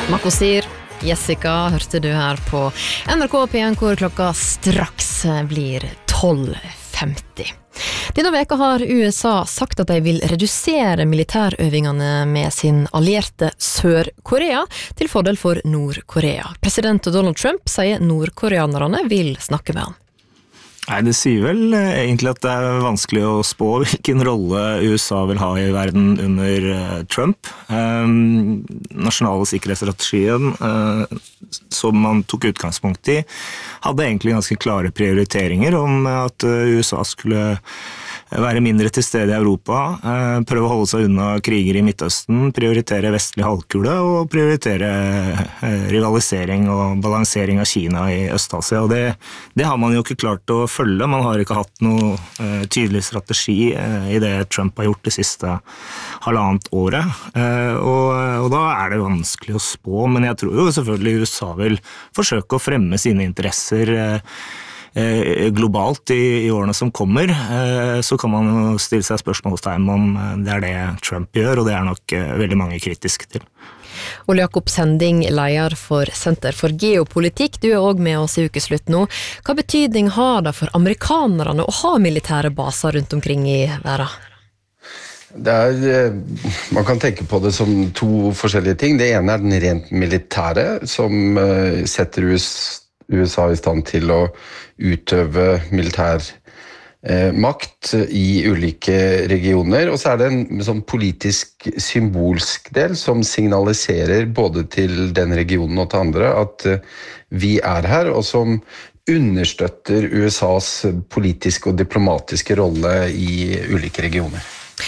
Makosir, Jessica, hørte du her på NRK P1, hvor klokka straks blir 12:50. Denne veka har USA sagt at de vil redusere militærøvingene med sin allierte Sør-Korea til fordel for Nord-Korea. President Donald Trump sier nordkoreanerne vil snakke med han. Nei, det sier vel egentlig at det vanskelig å spå hvilken rolle USA vil ha i verden under Trump. Nasjonale sikkerhetsstrategien, som man tok utgangspunkt i, hadde egentlig ganske klare prioriteringer om at USA skulle være mindre til stede i Europa, prøve å holde seg unna kriger i Midtøsten, prioritere vestlig halvkule og prioritere rivalisering og balansering av Kina i Øst-Asia. Og det har man jo ikke klart å følge. Man har ikke hatt noe tydelig strategi i det Trump har gjort det siste halvannet året. Og da er det vanskelig å spå, men jeg tror jo selvfølgelig USA vil forsøke å fremme sine interesser globalt i årene som kommer. Så kan man jo stille seg spørsmålstegn om det er det Trump gjør, og det er nok veldig mange kritiske til. Ole Jakob Sending, leder for Senter for geopolitikk, du er også med oss i ukeslutt nå. Hva betydning har det for amerikanerne å ha militære baser rundt omkring i verden? Man kan tenke på det som to forskjellige ting. Det ene er den rent militære, som setter USA i stand til å utøve militær makt i ulike regioner, og så er det en sånn politisk symbolsk del som signaliserer både til den regionen og til andre at vi er her, og som understøtter USAs politiske og diplomatiske rolle i ulike regioner.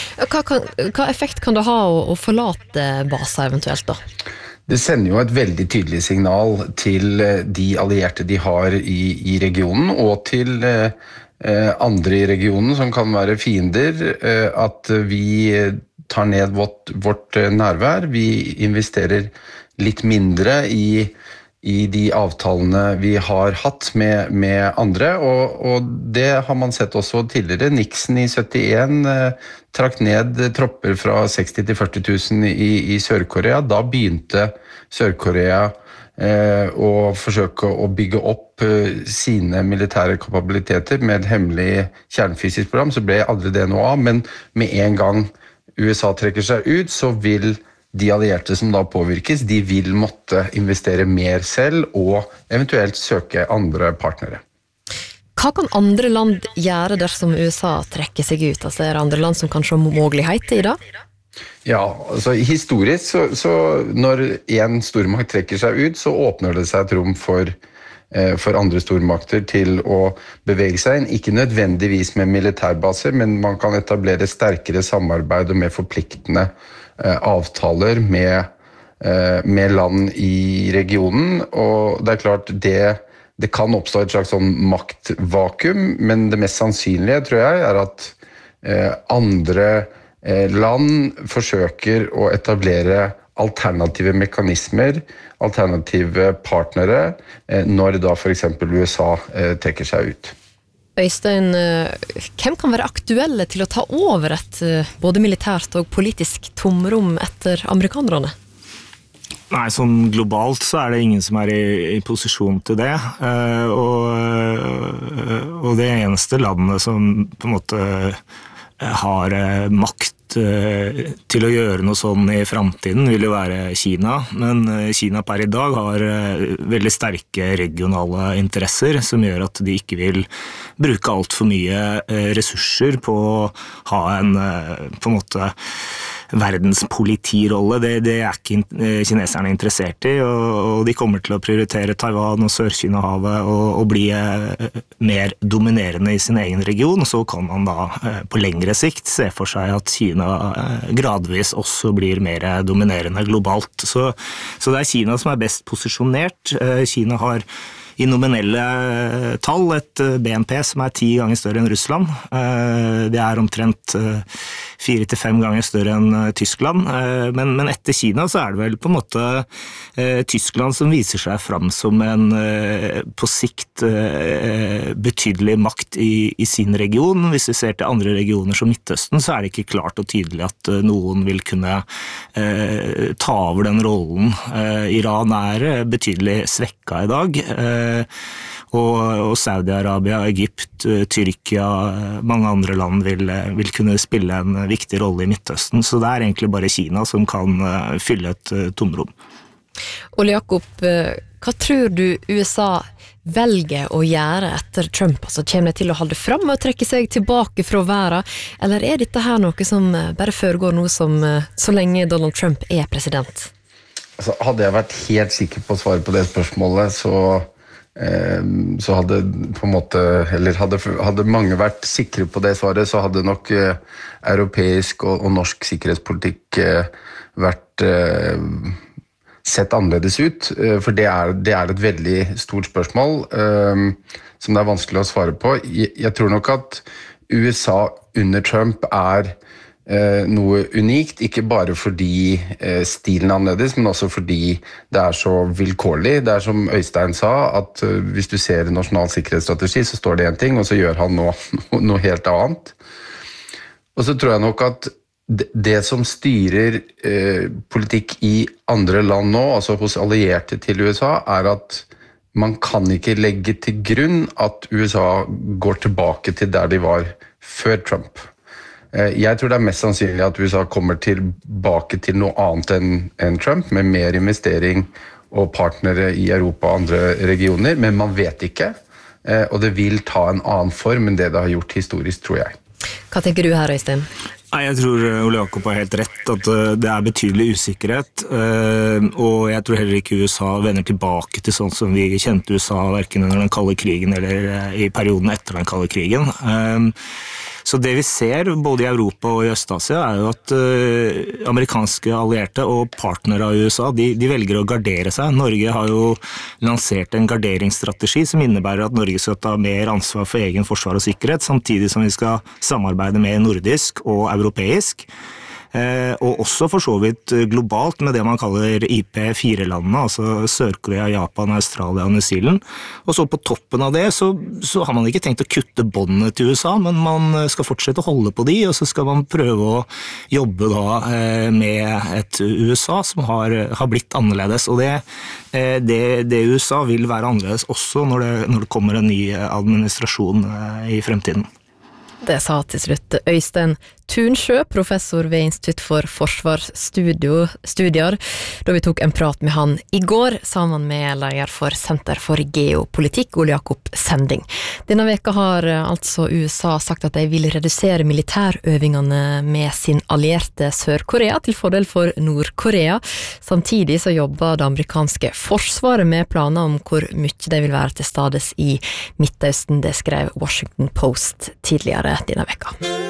Hva effekt kan det ha å forlate baser eventuelt da? Det sender jo et veldig tydelig signal til de allierte de har i regionen, og til andre i regionen som kan være fiender, at vi tar ned vårt nærvær, vi investerer litt mindre i de avtalene vi har hatt med andre, og det har man sett også tidligere. Nixon i 71 trakk ned tropper fra 60 til 40 000 i Sør-Korea. Da begynte Sør-Korea å forsøke å bygge opp sine militære kapabiliteter med et hemmelig kjernefysisk program, så ble aldri det noe av, men med en gang USA trekker seg ut, så vil de allierte som da påvirkes, de vil måtte investere mer selv og eventuelt søke andre partnere. Hva kan andre land gjøre dersom USA trekker seg ut? Altså, er det andre land som kan se muligheter i det? Ja, altså historisk så når en stormakt trekker seg ut, så åpner det seg et rom for andre stormakter til å bevege seg inn, ikke nødvendigvis med militærbaser, men man kan etablere sterkere samarbeid og mer forpliktende avtaler med land i regionen, og det er klart det kan oppstå et slags sånn maktvakuum, men det mest sannsynlige, tror jeg, er at andre land forsøker å etablere alternative mekanismer, alternative partnere, når da for eksempel USA trekker seg ut. Øystein, hvem kan være aktuelle til å ta over et både militært og politisk tomrom etter amerikanerne? Nei, sånn globalt så er det ingen som er i posisjon til det, og det eneste landet som på en måte har makt til å gjøre noe sånn i fremtiden vil jo være Kina, men Kina per i dag har veldig sterke regionale interesser som gjør at de ikke vil bruke alt for mye ressurser på å ha en på en måte verdenspolitirolle. Det er ikke kineserne interessert i, og de kommer til å prioritere Taiwan og Sør-Kina-havet og bli mer dominerende i sin egen region, og så kan man da på lengre sikt se for seg at Kina gradvis også blir mer dominerende globalt. Så det er Kina som er best posisjonert. Kina har i nominelle tall et BNP som 10 ganger større enn Russland. Det omtrent 4 til 5 ganger større enn Tyskland, men etter Kina så det vel på en måte Tyskland som viser seg fram som en på sikt betydelig makt i sin region. Hvis vi ser til andre regioner som Midtøsten, så det ikke klart og tydelig at noen vil kunne ta over den rollen. Iran betydelig svekket i dag, og Saudi-Arabia, Egypt, Tyrkia, mange andre land vil kunne spille en viktig rolle i Midtøsten, så det egentlig bare Kina som kan fylle et tomrom. Ole Jakob, hva tror du USA velger å gjøre etter Trump? Altså, kommer de til å holde fram og trekke seg tilbake fra verden, eller dette her noe som bare foregår nå som så lenge Donald Trump president? Altså, hadde jeg vært helt sikker på å svare på det spørsmålet, så hadde på en måte, eller hadde mange vært sikre på det svaret, så hadde nok europeisk og norsk sikkerhetspolitikk vært sett annerledes ut, for det et veldig stort spørsmål som det vanskelig å svare på. Jeg tror nok at USA under Trump noe unikt, ikke bare fordi stilen annerledes, men også fordi det så vilkårlig. Det som Øystein sa, at hvis du ser nasjonal sikkerhetsstrategi, så står det en ting, og så gjør han noe helt annet. Og så tror jeg nok at det som styrer politikk i andre land nå, altså hos allierte til USA, at man kan ikke legge til grunn at USA går tilbake til der de var før Trump. Jeg tror det mest sannsynlig at USA kommer tilbake til noe annet enn Trump, med mer investering og partnere i Europa og andre regioner, men man vet ikke, og det vil ta en annen form enn det har gjort historisk, tror jeg. Hva tenker du her, Øystein? Jeg tror Ole Jakob har helt rett, at det betydelig usikkerhet, og jeg tror heller ikke USA vender tilbake til sånn som vi kjente USA, hverken under den kalde krigen eller i perioden etter den kalde krigen. Så det vi ser både i Europa og i Øst-Asia jo at amerikanske allierte og partnere av USA, de velger å gardere seg. Norge har jo lansert en garderingsstrategi som innebærer at Norge skal ta mer ansvar for egen forsvar og sikkerhet, samtidig som vi skal samarbeide mer nordisk og europeisk. Og også for så vidt globalt med det man kaller IP4-landene, altså Sør-Korea, Japan, Australia og New Zealand. Og så på toppen av det så har man ikke tenkt å kutte båndene til USA, men man skal fortsette å holde på de, og så skal man prøve å jobbe da med et USA som har blitt annerledes. Og det USA vil være annerledes også når det kommer en ny administrasjon i fremtiden. Det sa til slutt Øystein Tunsjø, professor ved Institutt for Forsvarsstudier, da vi tok en prat med han i går, sammen med leder for Senter for geopolitikk, Ole Jakob Sending. Denne veka har altså USA sagt at de vil redusere militærøvingene med sin allierte Sør-Korea til fordel for Nord-Korea. Samtidig så jobber det amerikanske forsvaret med planer om hvor mye de vil være til stades i Midtøsten. Det skrev Washington Post tidligere denne veka.